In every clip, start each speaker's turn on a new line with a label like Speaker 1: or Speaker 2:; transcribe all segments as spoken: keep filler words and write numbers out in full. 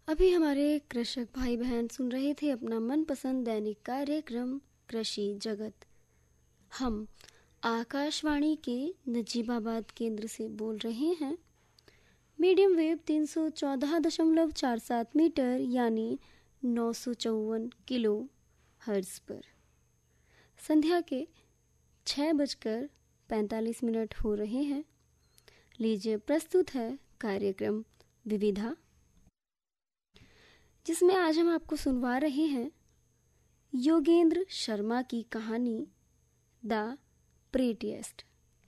Speaker 1: अभी हमारे कृषक भाई बहन सुन रहे थे अपना मनपसंद दैनिक कार्यक्रम कृषि जगत। हम आकाशवाणी के नजीबाबाद केंद्र से बोल रहे हैं। मीडियम वेव तीन सौ चौदह दशमलव चार सात मीटर यानी नौ सौ चौवन किलो हर्ट्ज पर संध्या के छः बजकर पैंतालीस मिनट हो रहे हैं। लीजिए प्रस्तुत है कार्यक्रम विविधा, जिसमें आज हम आपको सुनवा रहे हैं योगेंद्र शर्मा की कहानी द प्रेटिएस्ट।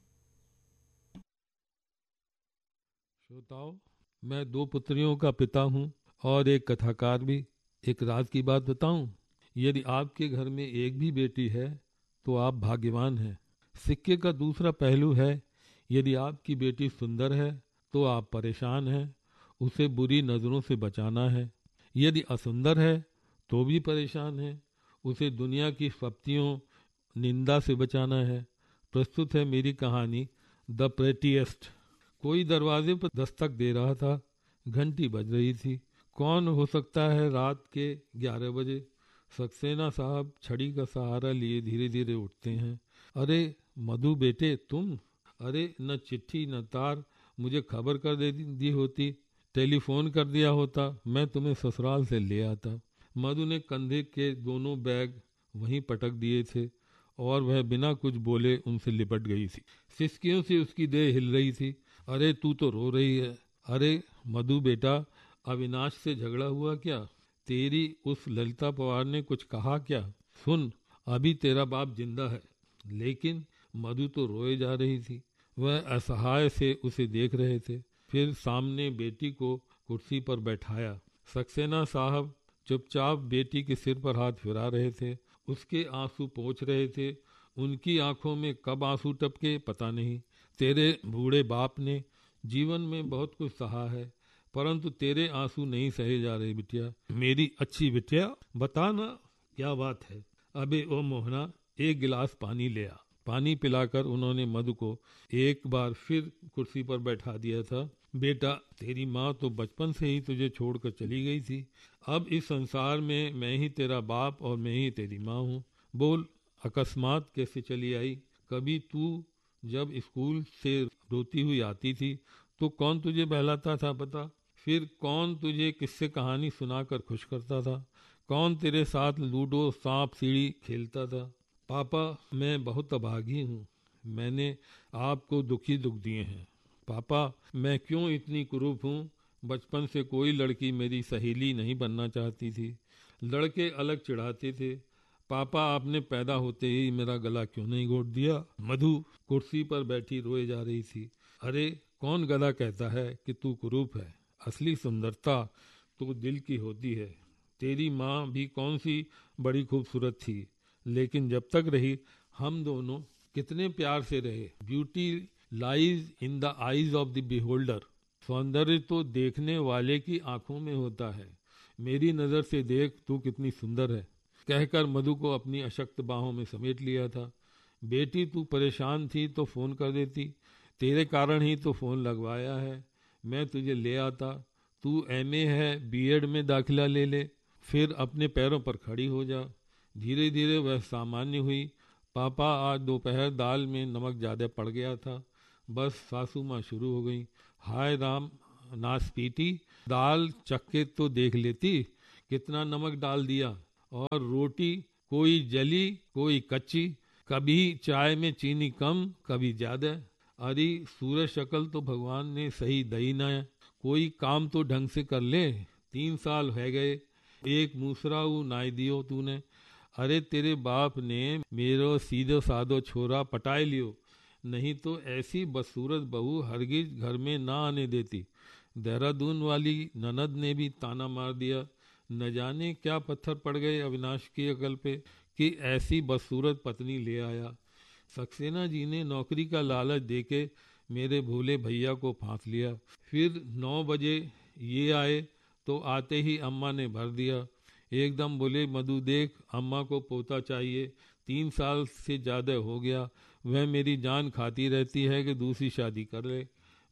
Speaker 2: श्रोताओ, मैं दो पुत्रियों का पिता हूँ और एक कथाकार भी। एक राज की बात बताऊं, यदि आपके घर में एक भी बेटी है तो आप भाग्यवान हैं। सिक्के का दूसरा पहलू है, यदि आपकी बेटी सुंदर है तो आप परेशान हैं, उसे बुरी नजरों से बचाना है। यदि असुंदर है तो भी परेशान है, उसे दुनिया की फप्तियों निंदा से बचाना है। प्रस्तुत है मेरी कहानी द प्रेटिएस्ट। कोई दरवाजे पर दस्तक दे रहा था। घंटी बज रही थी। कौन हो सकता है रात के ग्यारह बजे? सक्सेना साहब छड़ी का सहारा लिए धीरे धीरे उठते हैं। अरे मधु बेटे, तुम? अरे न चिट्ठी न तार, मुझे खबर कर दे दी होती, टेलीफोन कर दिया होता, मैं तुम्हें ससुराल से ले आता। मधु ने कंधे के दोनों बैग वहीं पटक दिए थे और वह बिना कुछ बोले उनसे लिपट गई थी। सिसकियों से उसकी देह हिल रही थी। अरे तू तो रो रही है। अरे मधु बेटा, अविनाश से झगड़ा हुआ क्या? तेरी उस ललिता पवार ने कुछ कहा क्या? सुन, अभी तेरा बाप जिंदा है। लेकिन मधु तो रोए जा रही थी। वह असहाय से उसे देख रहे थे। फिर सामने बेटी को कुर्सी पर बैठाया। सक्सेना साहब चुपचाप बेटी के सिर पर हाथ फिरा रहे थे। उसके आंसू पोंछ रहे थे। उनकी आंखों में कब आंसू टपके पता नहीं। तेरे बूढ़े बाप ने जीवन में बहुत कुछ सहा है, परंतु तेरे आंसू नहीं सहे जा रहे बिटिया। मेरी अच्छी बिटिया, बता ना क्या बात है? अबे ओ मोहना, एक गिलास पानी ले आ। पानी पिलाकर उन्होंने मधु को एक बार फिर कुर्सी पर बैठा दिया था। बेटा, तेरी माँ तो बचपन से ही तुझे छोड़कर चली गई थी। अब इस संसार में मैं ही तेरा बाप और मैं ही तेरी माँ हूँ। बोल, अकस्मात कैसे चली आई? कभी तू जब स्कूल से रोती हुई आती थी तो कौन तुझे बहलाता था पता? फिर कौन तुझे किस्से कहानी सुनाकर खुश करता था? कौन तेरे साथ लूडो सांप सीढ़ी खेलता था? पापा, मैं बहुत अभागी हूँ। मैंने आपको दुखी दुख दिए हैं। पापा, मैं क्यों इतनी कुरूप हूँ? बचपन से कोई लड़की मेरी सहेली नहीं बनना चाहती थी। लड़के अलग चिढ़ाते थे। पापा, आपने पैदा होते ही मेरा गला क्यों नहीं घोट दिया? मधु कुर्सी पर बैठी रोए जा रही थी। अरे कौन गधा कहता है कि तू कुरूप है? असली सुंदरता तो दिल की होती है। तेरी माँ भी कौन सी बड़ी खूबसूरत थी, लेकिन जब तक रही हम दोनों कितने प्यार से रहे। Beauty lies in the eyes of the beholder. सौंदर्य तो देखने वाले की आंखों में होता है। मेरी नजर से देख, तू कितनी सुंदर है, कहकर मधु को अपनी अशक्त बाहों में समेट लिया था। बेटी, तू परेशान थी तो फोन कर देती। तेरे कारण ही तो फोन लगवाया है। मैं तुझे ले आता। तू एमए है, बीएड में दाखिला ले ले, फिर अपने पैरों पर खड़ी हो जा। धीरे धीरे वह सामान्य हुई। पापा, आज दोपहर दाल में नमक ज्यादा पड़ गया था। बस सासू माँ शुरू हो गई। हाय राम नासपीटी, दाल चख के तो देख लेती कितना नमक डाल दिया। और रोटी कोई जली कोई कच्ची, कभी चाय में चीनी कम कभी ज्यादा। अरे सूरज शक्ल तो भगवान ने सही दई ना। कोई काम तो ढंग से कर ले। तीन साल हो गए, एक मूसराऊ नाई दियो तूने। अरे तेरे बाप ने मेरो सीधो साधो छोरा पटाए लियो, नहीं तो ऐसी बदसूरत बहू हरगिज घर में ना आने देती। देहरादून वाली ननद ने भी ताना मार दिया। न जाने क्या पत्थर पड़ गए अविनाश की अकल पे कि ऐसी बदसूरत पत्नी ले आया। सक्सेना जी ने नौकरी का लालच देके मेरे भोले भैया को फांस लिया। फिर नौ बजे ये आए तो आते ही अम्मा ने भर दिया। एकदम बोले, मधु देख, अम्मा को पोता चाहिए, तीन साल से ज्यादा हो गया, वह मेरी जान खाती रहती है कि दूसरी शादी कर ले।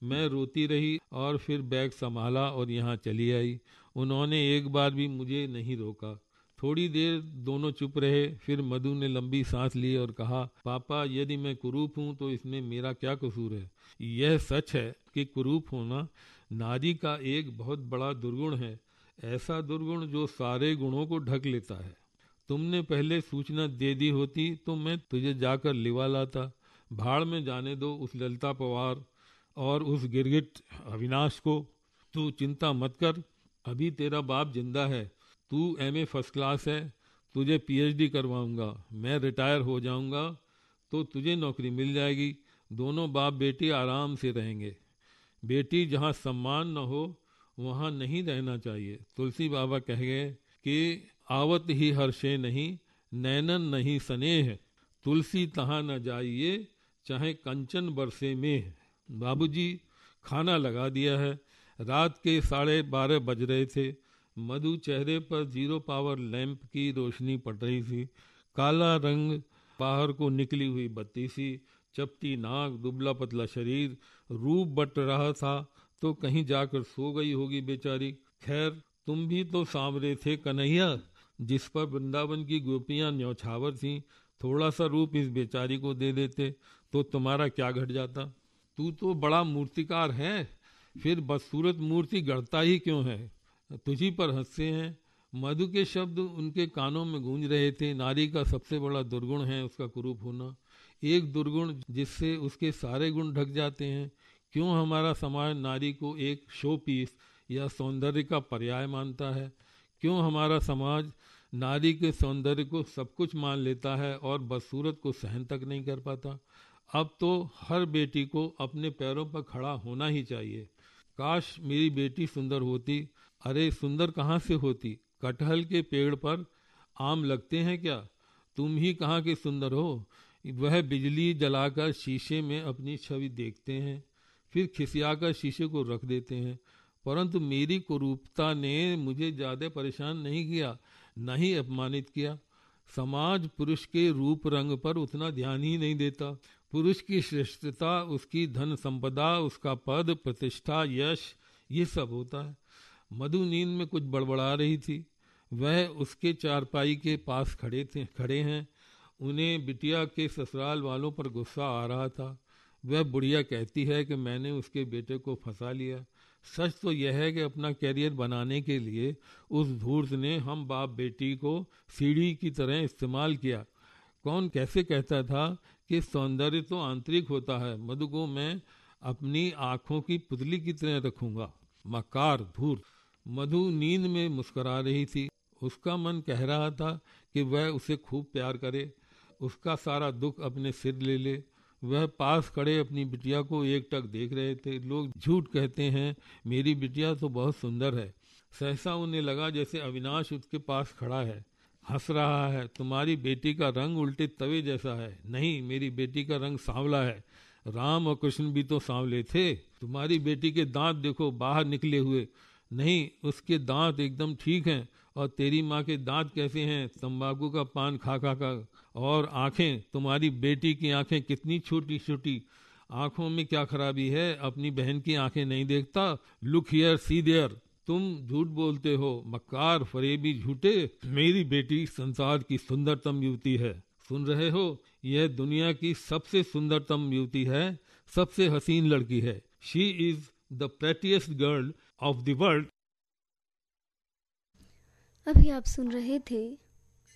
Speaker 2: मैं रोती रही और फिर बैग संभाला और यहाँ चली आई। उन्होंने एक बार भी मुझे नहीं रोका। थोड़ी देर दोनों चुप रहे। फिर मधु ने लंबी सांस ली और कहा, पापा, यदि मैं कुरूप हूँ तो इसमें मेरा क्या कसूर है? यह सच है कि कुरूप होना नारी का एक बहुत बड़ा दुर्गुण है, ऐसा दुर्गुण जो सारे गुणों को ढक लेता है। तुमने पहले सूचना दे दी होती तो मैं तुझे जाकर लिवा लाता। भाड़ में जाने दो उस ललिता पवार और उस गिरगिट अविनाश को। तू चिंता मत कर, अभी तेरा बाप जिंदा है। तू एमए फर्स्ट क्लास है, तुझे पीएचडी करवाऊंगा। मैं रिटायर हो जाऊंगा तो तुझे नौकरी मिल जाएगी। दोनों बाप बेटी आराम से रहेंगे। बेटी जहाँ सम्मान न हो वहाँ नहीं रहना चाहिए। तुलसी बाबा कह गए कि आवत ही हर्षे नहीं, नैनन नहीं स्नेह, तुलसी तहाँ न जाइए, चाहे कंचन बरसे में। बाबूजी, खाना लगा दिया है। रात के साढ़े बारह बज रहे थे। मधु चेहरे पर जीरो पावर लैंप की रोशनी पड़ रही थी। काला रंग, बाहर को निकली हुई बत्ती सी, चपटी नाक, दुबला पतला शरीर, रूप बट रहा था तो कहीं जाकर सो गई होगी बेचारी। खैर, तुम भी तो सांवरे थे कन्हैया, जिस पर वृंदावन की गोपियां न्यौछावर थीं। थोड़ा सा रूप इस बेचारी को दे देते तो तुम्हारा क्या घट जाता? तू तो बड़ा मूर्तिकार है, फिर बदसूरत मूर्ति गढ़ता ही क्यों है? तुझी पर हंसते हैं। मधु के शब्द उनके कानों में गूंज रहे थे। नारी का सबसे बड़ा दुर्गुण है उसका कुरूप होना, एक दुर्गुण जिससे उसके सारे गुण ढक जाते हैं। क्यों हमारा समाज नारी को एक शो पीस या सौंदर्य का पर्याय मानता है? क्यों हमारा समाज नारी के सौंदर्य को सब कुछ मान लेता है और बदसूरत को सहन तक नहीं कर पाता? अब तो हर बेटी को अपने पैरों पर खड़ा होना ही चाहिए। काश मेरी बेटी सुंदर होती। अरे सुंदर कहाँ से होती? कटहल के पेड़ पर आम लगते हैं क्या? तुम ही कहाँ के सुंदर हो? वह बिजली जलाकर शीशे में अपनी छवि देखते हैं, फिर खिसियाकर शीशे को रख देते हैं। परंतु मेरी कुरूपता ने मुझे ज्यादा परेशान नहीं किया, न ही अपमानित किया। समाज पुरुष के रूप रंग पर उतना ध्यान ही नहीं देता। पुरुष की श्रेष्ठता, उसकी धन संपदा, उसका पद प्रतिष्ठा, यश, ये सब होता है। मधु नींद में कुछ बड़बड़ा रही थी। वह उसके चारपाई के पास खड़े थे खड़े हैं। उन्हें बिटिया के ससुराल वालों पर गुस्सा आ रहा था। वह बुढ़िया कहती है कि मैंने उसके बेटे को फंसा लिया। सच तो यह है कि अपना कैरियर बनाने के लिए उस धूर्त ने हम बाप बेटी को सीढ़ी की तरह इस्तेमाल किया। कौन कैसे कहता था कि सौंदर्य तो आंतरिक होता है। मधु को मैं अपनी आंखों की पुतली की तरह रखूंगा। मकार, धूर्त। मधु नींद में मुस्कुरा रही थी। उसका मन कह रहा था कि वह उसे खूब प्यार करे, उसका सारा दुख अपने सिर ले ले। वह पास खड़े अपनी बिटिया को एकटक देख रहे थे। लोग झूठ कहते हैं, मेरी बिटिया तो बहुत सुंदर है। सहसा उन्हें लगा जैसे अविनाश उसके पास खड़ा है, हंस रहा है। तुम्हारी बेटी का रंग उल्टे तवे जैसा है। नहीं, मेरी बेटी का रंग सांवला है। राम और कृष्ण भी तो सांवले थे। तुम्हारी बेटी के दांत देखो, बाहर निकले हुए। नहीं, उसके दांत एकदम ठीक हैं। और तेरी माँ के दांत कैसे हैं? तंबाकू का पान खा खा कर। और आंखें, तुम्हारी बेटी की आंखें कितनी छोटी छोटी। आंखों में क्या खराबी है? अपनी बहन की आंखें नहीं देखता? Look here, C there. तुम झूठ बोलते हो, मक्कार, फरेबी, झूठे। मेरी बेटी संसार की सुंदरतम युवती है। सुन रहे हो? यह दुनिया की सबसे सुंदरतम युवती है, सबसे हसीन लड़की है। She is the प्रेटीएस्ट girl of the world.
Speaker 1: अभी आप सुन रहे थे